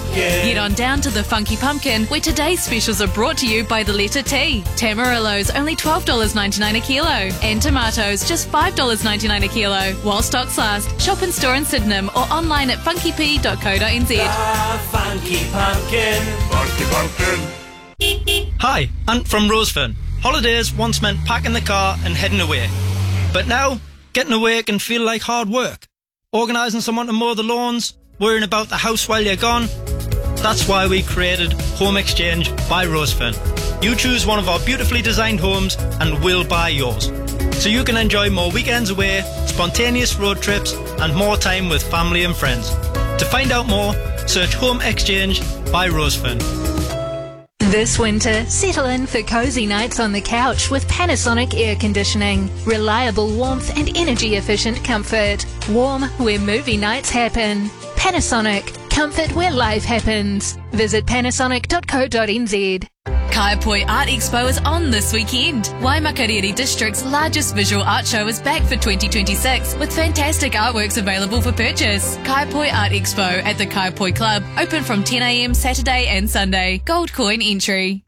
Get on down to the Funky Pumpkin, where today's specials are brought to you by the letter T. Tamarillos, only $12.99 a kilo. And tomatoes, just $5.99 a kilo. While stocks last, shop in store in Sydenham or online at funkyp.co.nz. The Funky Pumpkin. Funky Pumpkin. Hi, Ant from Rosefern. Holidays once meant packing the car and heading away. But now, getting away can feel like hard work. Organising someone to mow the lawns, worrying about the house while you're gone. That's why we created Home Exchange by Rosefern. You choose one of our beautifully designed homes and we'll buy yours. So you can enjoy more weekends away, spontaneous road trips and more time with family and friends. To find out more, search Home Exchange by Rosefern. This winter, settle in for cosy nights on the couch with Panasonic air conditioning. Reliable warmth and energy-efficient comfort. Warm where movie nights happen. Panasonic. Comfort where life happens. Visit panasonic.co.nz. Kaiapoi Art Expo is on this weekend. Waimakariri District's largest visual art show is back for 2026 with fantastic artworks available for purchase. Kaiapoi Art Expo at the Kaiapoi Club, open from 10 a.m. Saturday and Sunday. Gold coin entry.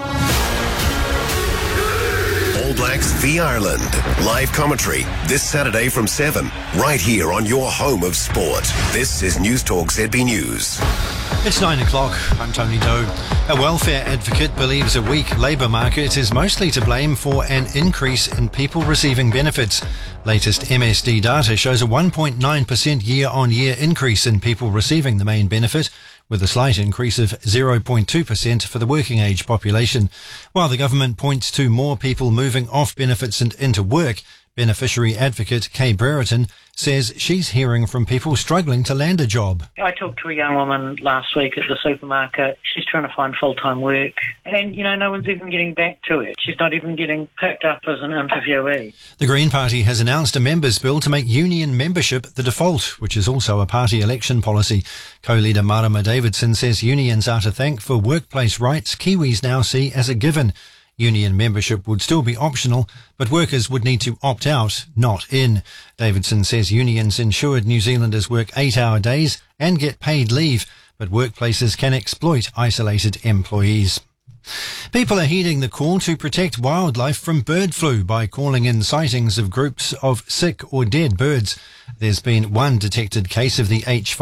All Blacks v Ireland. Live commentary this Saturday from 7, right here on your home of sport. This is News Talk ZB News. It's 9 o'clock. I'm Tony Doe. A welfare advocate believes a weak labour market is mostly to blame for an increase in people receiving benefits. Latest MSD data shows a 1.9% year-on-year increase in people receiving the main benefit, with a slight increase of 0.2% for the working age population. While the government points to more people moving off benefits and into work, beneficiary advocate Kay Brereton says she's hearing from people struggling to land a job. I talked to a young woman last week at the supermarket. She's trying to find full-time work and, no one's even getting back to her. She's not even getting picked up as an interviewee. The Green Party has announced a members' bill to make union membership the default, which is also a party election policy. Co-leader Marama Davidson says unions are to thank for workplace rights Kiwis now see as a given. Union membership would still be optional, but workers would need to opt out, not in. Davidson says unions ensured New Zealanders work 8-hour days and get paid leave, but workplaces can exploit isolated employees. People are heeding the call to protect wildlife from bird flu by calling in sightings of groups of sick or dead birds. There's been one detected case of the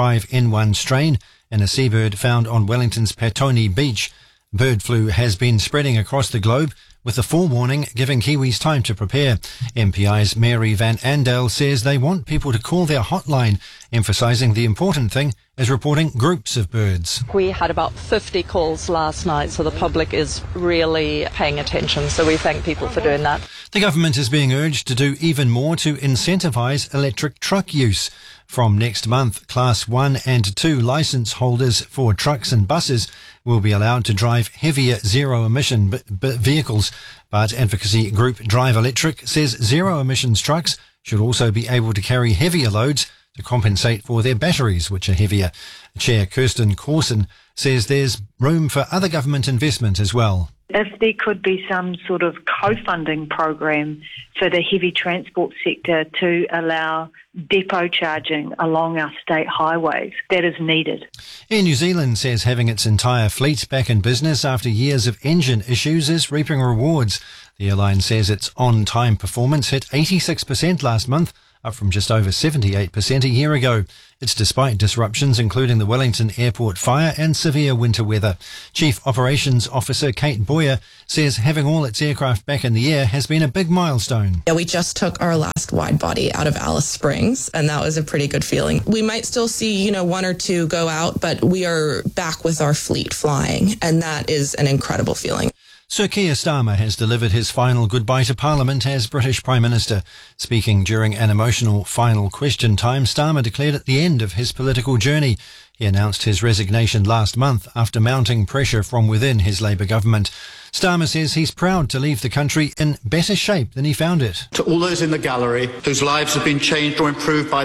H5N1 strain in a seabird found on Wellington's Petone Beach. Bird flu has been spreading across the globe, with the forewarning giving Kiwis time to prepare. MPI's Mary Van Andel says they want people to call their hotline, emphasising the important thing is reporting groups of birds. We had about 50 calls last night, so the public is really paying attention, so we thank people for doing that. The government is being urged to do even more to incentivise electric truck use. From next month, Class 1 and 2 licence holders for trucks and buses will be allowed to drive heavier zero-emission vehicles. But advocacy group Drive Electric says zero-emissions trucks should also be able to carry heavier loads to compensate for their batteries, which are heavier. Chair Kirsten Corson says there's room for other government investment as well. If there could be some sort of co-funding program for the heavy transport sector to allow depot charging along our state highways, that is needed. Air New Zealand says having its entire fleet back in business after years of engine issues is reaping rewards. The airline says its on-time performance hit 86% last month, up from just over 78% a year ago. It's despite disruptions including the Wellington Airport fire and severe winter weather. Chief Operations Officer Kate Boyer says having all its aircraft back in the air has been a big milestone. Yeah, we just took our last wide body out of Alice Springs, and that was a pretty good feeling. We might still see, one or two go out, but we are back with our fleet flying, and that is an incredible feeling. Sir Keir Starmer has delivered his final goodbye to Parliament as British Prime Minister. Speaking during an emotional final question time, Starmer declared at the end of his political journey. He announced his resignation last month after mounting pressure from within his Labour government. Starmer says he's proud to leave the country in better shape than he found it. To all those in the gallery whose lives have been changed or improved by